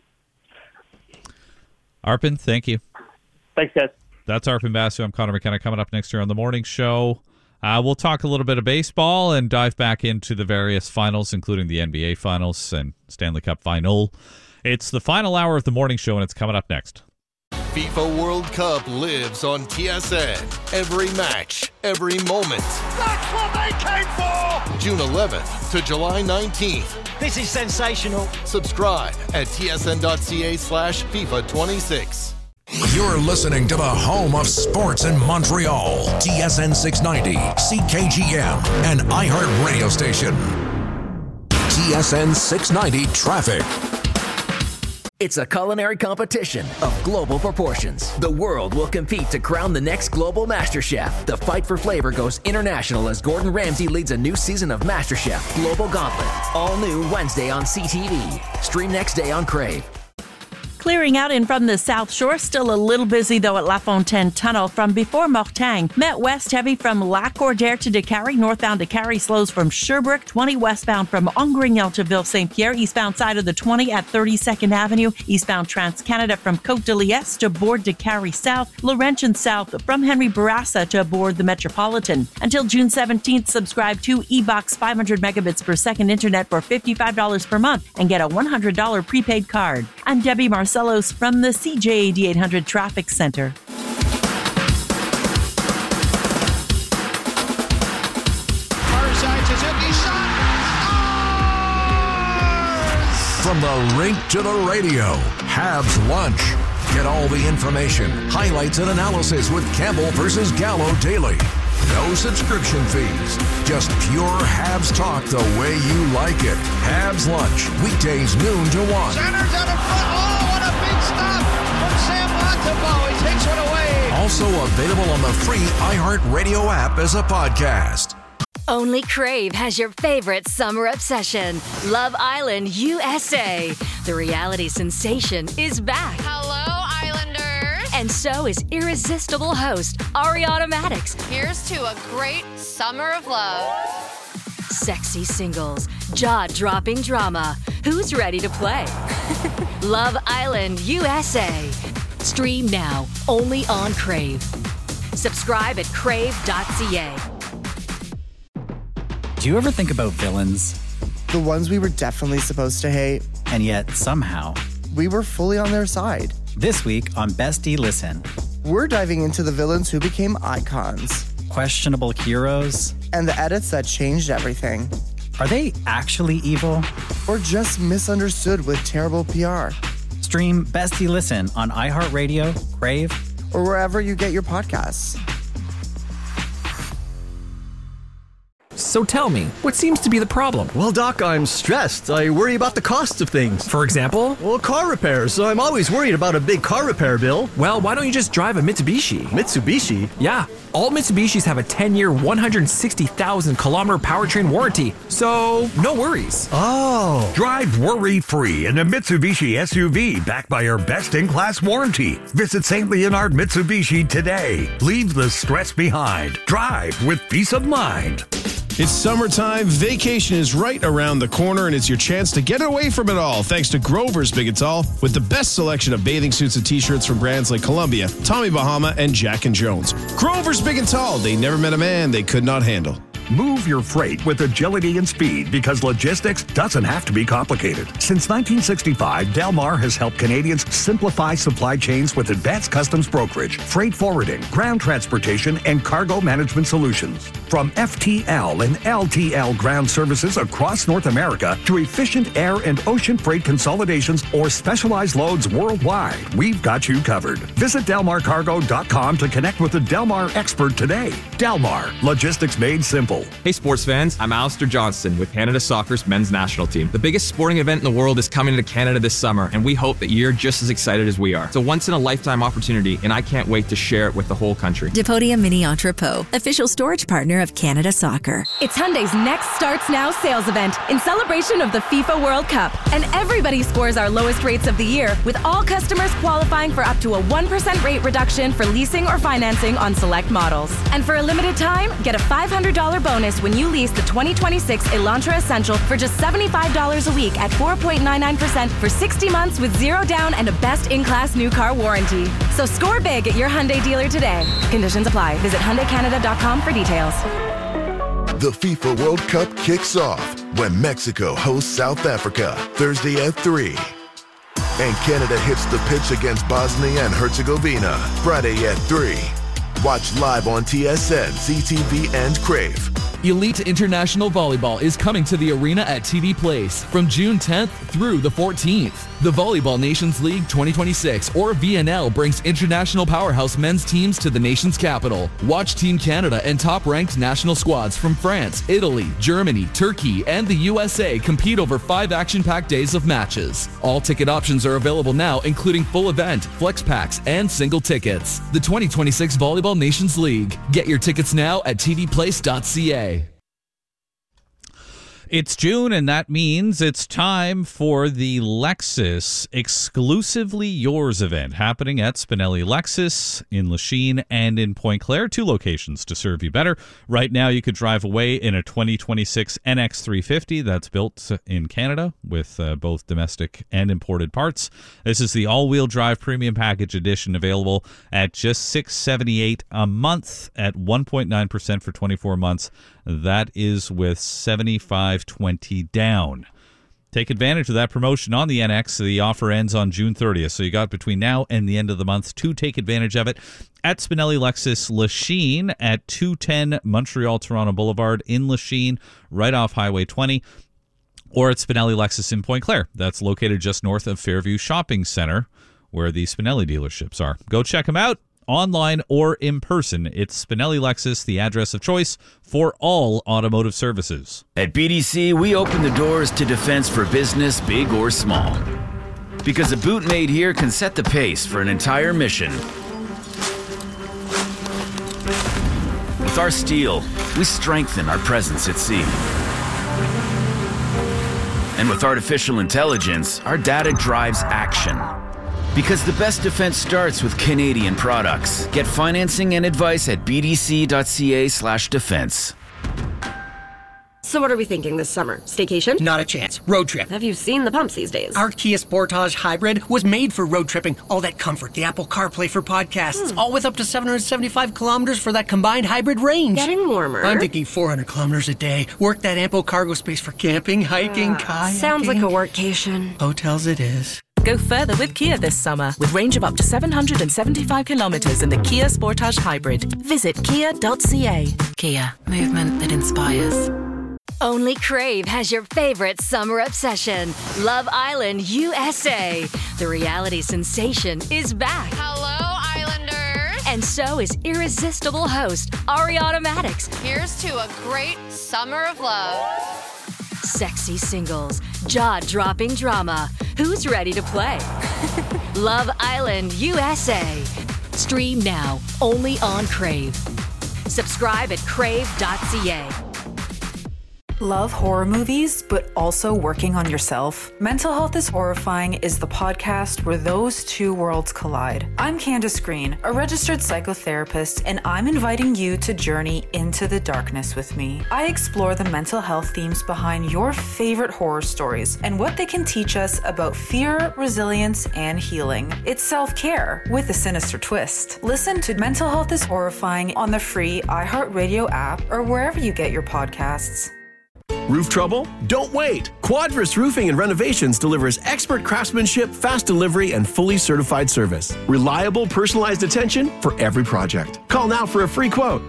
Arpin, thank you. Thanks, guys. That's Arpin Basu. I'm Connor McKenna. Coming up next year on The Morning Show, we'll talk a little bit of baseball and dive back into the various finals, including the NBA Finals and Stanley Cup Final. It's the final hour of The Morning Show, and it's coming up next. FIFA World Cup lives on TSN. Every match, every moment. That's what they came for! June 11th to July 19th. This is sensational. Subscribe at tsn.ca/FIFA26. You're listening to the home of sports in Montreal. TSN 690, CKGM, and iHeart Radio Station. TSN 690 Traffic. It's a culinary competition of global proportions. The world will compete to crown the next global MasterChef. The fight for flavor goes international as Gordon Ramsay leads a new season of MasterChef Global Gauntlet. All new Wednesday on CTV. Stream next day on Crave. Clearing out in from the South Shore, still a little busy though at La Fontaine Tunnel from before Mortagne. Met West heavy from Lac Cordaire to Décarie, northbound Décarie slows from Sherbrooke, 20 westbound from Angrignel to Ville-Saint-Pierre, eastbound side of the 20 at 32nd Avenue, eastbound Trans-Canada from Côte de Liesse to board Décarie South, Laurentian South from Henry Bourassa to board the Metropolitan. Until June 17th, subscribe to eBox 500 megabits per second internet for $55 per month and get a $100 prepaid card. I'm Debbie Marcellos from the CJAD 800 Traffic Center. From the rink to the radio, Habs lunch. Get all the information, highlights, and analysis with Campbell versus Gallo daily. No subscription fees. Just pure Habs talk the way you like it. Habs Lunch, weekdays noon to 1. Centers out in front. Oh, what a big stop from Sam Montembeault. He takes one away. Also available on the free iHeartRadio app as a podcast. Only Crave has your favorite summer obsession, Love Island USA. The reality sensation is back. Hello, Islanders. And so is irresistible host Ariana Madix. Here's to a great summer of love. Sexy singles, jaw-dropping drama. Who's ready to play? Love Island USA. Stream now, only on Crave. Subscribe at crave.ca. Do you ever think about villains? The ones we were definitely supposed to hate. And yet, somehow, we were fully on their side. This week on Bestie Listen, we're diving into the villains who became icons. Questionable heroes. And the edits that changed everything. Are they actually evil? Or just misunderstood with terrible PR? Stream Bestie Listen on iHeartRadio, Crave, or wherever you get your podcasts. So tell me, what seems to be the problem? Well, Doc, I'm stressed. I worry about the cost of things. For example? Well, car repairs. I'm always worried about a big car repair bill. Well, why don't you just drive a Mitsubishi? Mitsubishi? Yeah. All Mitsubishis have a 10-year, 160,000-kilometer powertrain warranty, so no worries. Oh. Drive worry-free in a Mitsubishi SUV backed by our best-in-class warranty. Visit St. Leonard Mitsubishi today. Leave the stress behind. Drive with peace of mind. It's summertime, vacation is right around the corner, and it's your chance to get away from it all thanks to Grover's Big and Tall with the best selection of bathing suits and t-shirts from brands like Columbia, Tommy Bahama, and Jack & Jones. Grover's Big and Tall, they never met a man they could not handle. Move your freight with agility and speed because logistics doesn't have to be complicated. Since 1965, Delmar has helped Canadians simplify supply chains with advanced customs brokerage, freight forwarding, ground transportation, and cargo management solutions. From FTL and LTL ground services across North America to efficient air and ocean freight consolidations or specialized loads worldwide, we've got you covered. Visit DelmarCargo.com to connect with a Delmar expert today. Delmar, logistics made simple. Hey sports fans, I'm Alistair Johnston with Canada Soccer's men's national team. The biggest sporting event in the world is coming to Canada this summer, and we hope that you're just as excited as we are. It's a once-in-a-lifetime opportunity, and I can't wait to share it with the whole country. Depodia Mini Entrepot, official storage partner of Canada Soccer. It's Hyundai's Next Starts Now sales event in celebration of the FIFA World Cup. And everybody scores our lowest rates of the year, with all customers qualifying for up to a 1% rate reduction for leasing or financing on select models. And for a limited time, get a $500 bonus when you lease the 2026 Elantra Essential for just $75 a week at 4.99% for 60 months with zero down and a best-in-class new car warranty. So score big at your Hyundai dealer today. Conditions apply. Visit HyundaiCanada.com for details. The FIFA World Cup kicks off when Mexico hosts South Africa Thursday at 3. And Canada hits the pitch against Bosnia and Herzegovina Friday at 3. Watch live on TSN, CTV, and Crave. Elite International Volleyball is coming to the arena at TD Place from June 10th through the 14th. The Volleyball Nations League 2026, or VNL, brings international powerhouse men's teams to the nation's capital. Watch Team Canada and top-ranked national squads from France, Italy, Germany, Turkey, and the USA compete over 5 action-packed days of matches. All ticket options are available now, including full event, flex packs, and single tickets. The 2026 Volleyball Nations League. Get your tickets now at tdplace.ca. It's June, and that means it's time for the Lexus Exclusively Yours event happening at Spinelli Lexus in Lachine and in Pointe Claire, 2 locations to serve you better. Right now, you could drive away in a 2026 NX350 that's built in Canada with both domestic and imported parts. This is the all-wheel drive premium package edition, available at just $678 a month at 1.9% for 24 months. That is with $75.20 down. Take advantage of that promotion on the NX. The offer ends on June 30th, so you got between now and the end of the month to take advantage of it at Spinelli Lexus Lachine at 210 Montreal-Toronto Boulevard in Lachine, right off Highway 20, or at Spinelli Lexus in Pointe Claire. That's located just north of Fairview Shopping Center, where the Spinelli dealerships are. Go check them out online or in person. It's Spinelli Lexus, the address of choice for all automotive services. At BDC, we open the doors to defense for business, big or small. Because a boot made here can set the pace for an entire mission. With our steel, we strengthen our presence at sea. And with artificial intelligence, our data drives action. Because the best defense starts with Canadian products. Get financing and advice at bdc.ca/defense. So what are we thinking this summer? Staycation? Not a chance. Road trip. Have you seen the pumps these days? Our Kia Sportage Hybrid was made for road tripping. All that comfort, the Apple CarPlay for podcasts, all with up to 775 kilometers for that combined hybrid range. Getting warmer. I'm thinking 400 kilometers a day. Work that ample cargo space for camping, hiking, kayaking. Sounds like a workcation. Hotels it is. Go further with Kia this summer with range of up to 775 kilometers in the Kia Sportage Hybrid. Visit kia.ca. Kia, movement that inspires. Only Crave has your favorite summer obsession, Love Island, USA. The reality sensation is back. Hello, Islanders. And so is irresistible host Ariana Madix. Here's to a great summer of love. Sexy singles, jaw-dropping drama. Who's ready to play? Love Island, USA. Stream now, only on Crave. Subscribe at crave.ca. Love horror movies, but also working on yourself? Mental Health is Horrifying is the podcast where those two worlds collide. I'm Candace Green, a registered psychotherapist, and I'm inviting you to journey into the darkness with me. I explore the mental health themes behind your favorite horror stories and what they can teach us about fear, resilience, and healing. It's self-care with a sinister twist. Listen to Mental Health is Horrifying on the free iHeartRadio app or wherever you get your podcasts. Roof trouble? Don't wait! Quadris Roofing and Renovations delivers expert craftsmanship, fast delivery, and fully certified service. Reliable, personalized attention for every project. Call now for a free quote.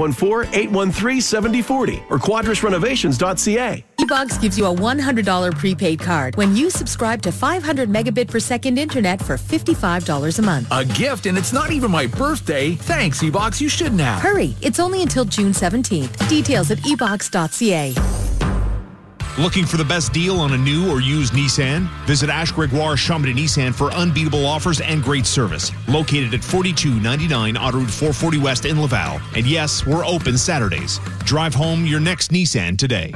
514-813-7040 or quadrisrenovations.ca. eBox gives you a $100 prepaid card when you subscribe to 500 megabit per second internet for $55 a month. A gift, and it's not even my birthday. Thanks, eBox. You shouldn't have. Hurry. It's only until June 17th. Details at eBox.ca. Looking for the best deal on a new or used Nissan? Visit Ash Gregoire Chambly Nissan for unbeatable offers and great service. Located at 4299 Autoroute 440 West in Laval. And yes, we're open Saturdays. Drive home your next Nissan today.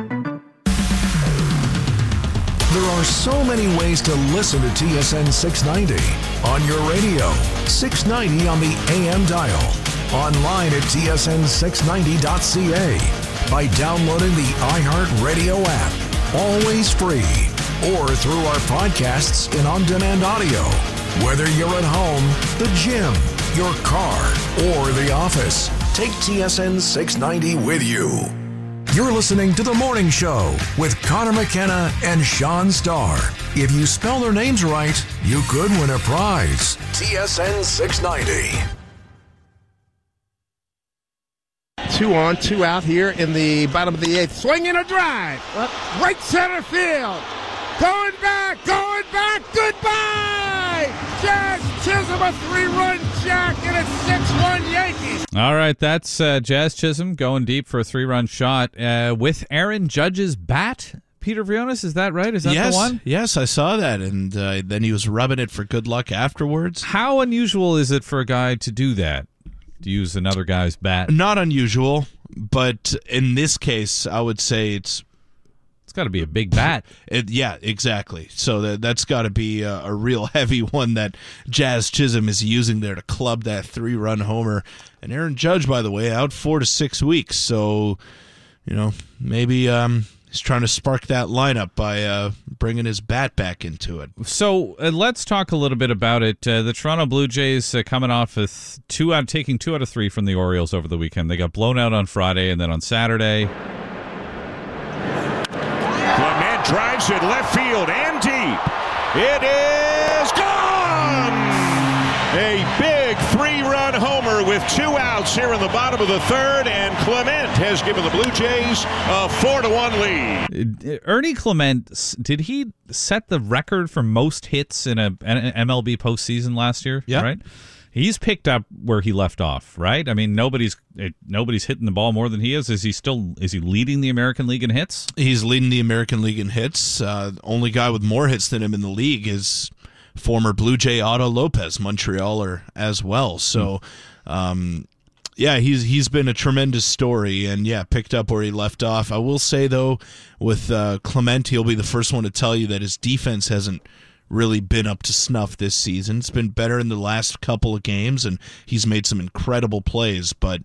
There are so many ways to listen to TSN 690. On your radio, 690 on the AM dial. Online at tsn690.ca. By downloading the iHeartRadio app, always free, or through our podcasts and on-demand audio. Whether you're at home, the gym, your car, or the office, take TSN 690 with you. You're listening to The Morning Show with Connor McKenna and Sean Starr. If you spell their names right, you could win a prize. TSN 690. 2 on, 2 out here in the bottom of the 8th. Swing and a drive. Right center field. Going back, goodbye. Jazz Chisholm, a 3-run jack, and it's 6-1 Yankees. All right, that's Jazz Chisholm going deep for a 3-run shot with Aaron Judge's bat. Peter Vrionis, is that right? Is that the one? Yes, I saw that, and then he was rubbing it for good luck afterwards. How unusual is it for a guy to do that? To use another guy's bat? Not unusual, but in this case, I would say it's got to be a big bat. Yeah, exactly. So that's got to be a real heavy one that Jazz Chisholm is using there to club that 3-run homer. And Aaron Judge, by the way, out 4 to 6 weeks. So, maybe he's trying to spark that lineup by bringing his bat back into it. So let's talk a little bit about it. The Toronto Blue Jays coming off with taking 2 out of 3 from the Orioles over the weekend. They got blown out on Friday, and then on Saturday. Clement drives it left field and deep. It is gone! A big 3-run homer with with 2 outs here in the bottom of the third, and Clement has given the Blue Jays a 4-1 lead. Ernie Clement, did he set the record for most hits in an MLB postseason last year? Yeah. Right? He's picked up where he left off, right? I mean, nobody's hitting the ball more than he is. Is he leading the American League in hits? He's leading the American League in hits. Only guy with more hits than him in the league is former Blue Jay Otto Lopez, Montrealer as well. So, he's been a tremendous story, and picked up where he left off. I will say though, with Clement, he'll be the first one to tell you that his defense hasn't really been up to snuff this season. It's been better in the last couple of games, and he's made some incredible plays. But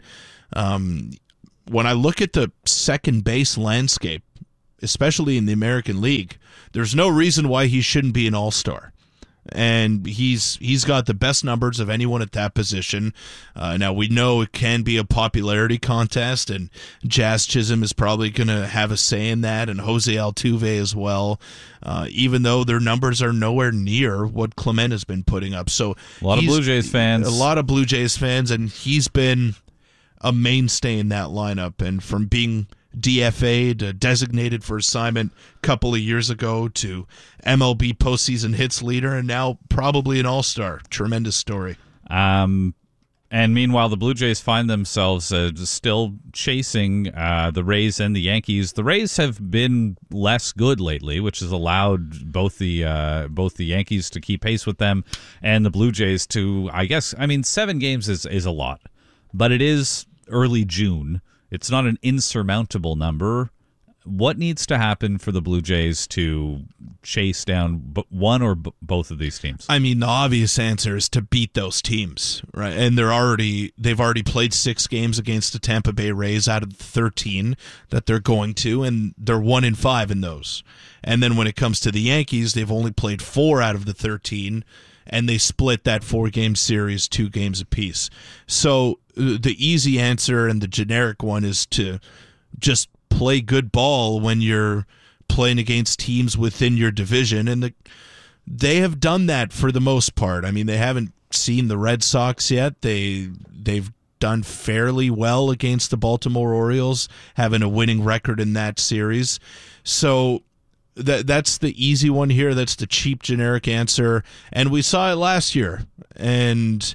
when I look at the second base landscape, especially in the American League, there's no reason why he shouldn't be an all-star. And he's got the best numbers of anyone at that position. Now, we know it can be a popularity contest, and Jazz Chisholm is probably going to have a say in that, and Jose Altuve as well, even though their numbers are nowhere near what Clement has been putting up. So a lot of Blue Jays fans, and he's been a mainstay in that lineup. And from being DFA'd, designated for assignment a couple of years ago, to MLB postseason hits leader, and now probably an all-star. Tremendous story. And meanwhile, the Blue Jays find themselves still chasing the Rays and the Yankees. The Rays have been less good lately, which has allowed both the Yankees to keep pace with them and the Blue Jays to, 7 games is a lot, but it is early June. It's not an insurmountable number. What needs to happen for the Blue Jays to chase down one or both of these teams? I mean, the obvious answer is to beat those teams, right? And they've already played 6 games against the Tampa Bay Rays out of the 13 that they're going to, and they're 1-5 in those. And then when it comes to the Yankees, they've only played 4 out of the 13, and they split that 4-game series 2 games apiece. So the easy answer and the generic one is to just play good ball when you're playing against teams within your division, and they have done that for the most part. I mean, they haven't seen the Red Sox yet. They've done fairly well against the Baltimore Orioles, having a winning record in that series. So that's the easy one here. That's the cheap generic answer, and we saw it last year. And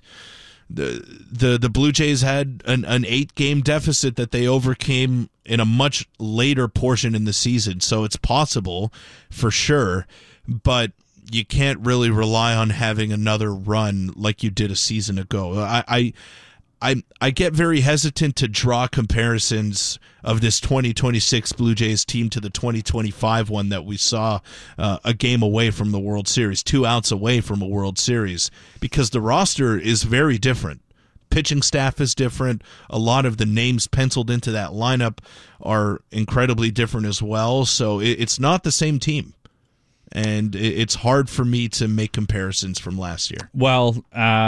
the Blue Jays had an 8-game deficit that they overcame in a much later portion in the season. So it's possible for sure, but you can't really rely on having another run like you did a season ago. I get very hesitant to draw comparisons of this 2026 Blue Jays team to the 2025 one that we saw a game away from the World Series, 2 outs away from a World Series, because the roster is very different. Pitching staff is different. A lot of the names penciled into that lineup are incredibly different as well. So it's not the same team. And it's hard for me to make comparisons from last year. Well,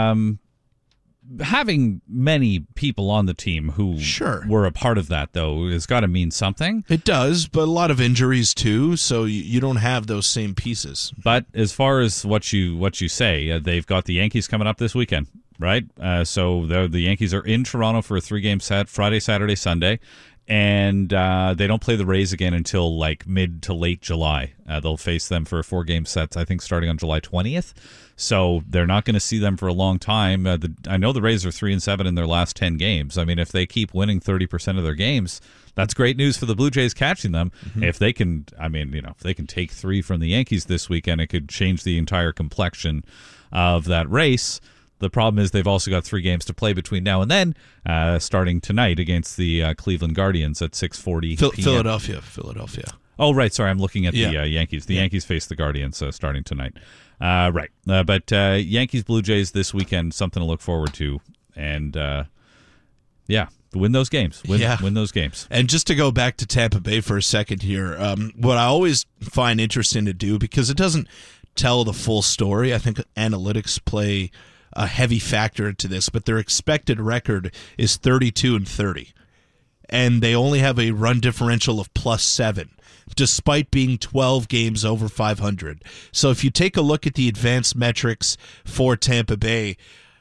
having many people on the team who were a part of that, though, has got to mean something. It does, but a lot of injuries too, so you don't have those same pieces. But as far as what you say, they've got the Yankees coming up this weekend, right? So the Yankees are in Toronto for a 3-game set, Friday, Saturday, Sunday. And they don't play the Rays again until like mid to late July. They'll face them for a 4-game set, I think, starting on July 20th. So they're not going to see them for a long time. I know the Rays are 3-7 in their last 10 games. I mean, if they keep winning 30% of their games, that's great news for the Blue Jays catching them. Mm-hmm. If they can, if they can take 3 from the Yankees this weekend, it could change the entire complexion of that race. The problem is they've also got 3 games to play between now and then, starting tonight against the Cleveland Guardians at 6:40 p.m. Philadelphia. Oh, right. Sorry, I'm looking at the Yankees. The Yankees face the Guardians starting tonight. Right. But Yankees, Blue Jays this weekend, something to look forward to. And, win those games. Win those games. And just to go back to Tampa Bay for a second here, what I always find interesting to do, because it doesn't tell the full story, I think analytics play a heavy factor into this, but their expected record is 32-30, and they only have a run differential of +7, despite being 12 games over 500. So if you take a look at the advanced metrics for Tampa Bay,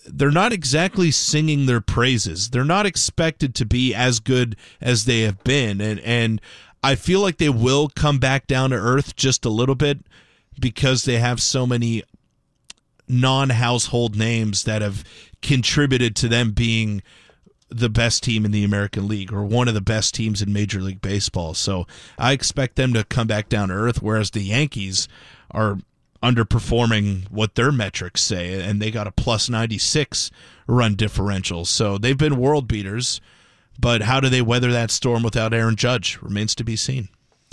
they're not exactly singing their praises. They're not expected to be as good as they have been. And I feel like they will come back down to earth just a little bit because they have so many non-household names that have contributed to them being the best team in the American League or one of the best teams in Major League Baseball. So I expect them to come back down to earth, whereas the Yankees are underperforming what their metrics say, and they got a plus 96 run differential. So they've been world beaters, but how do they weather that storm without Aaron Judge remains to be seen.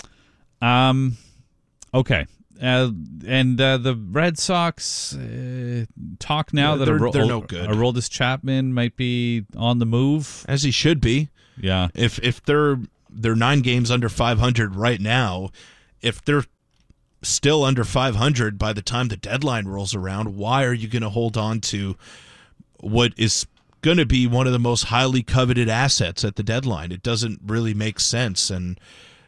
Okay. And the Red Sox talk now that they're no good. Aroldis Chapman might be on the move, as he should be. Yeah. If they're 9 games under 500 right now, if they're still under 500 by the time the deadline rolls around, why are you going to hold on to what is going to be one of the most highly coveted assets at the deadline? It doesn't really make sense. And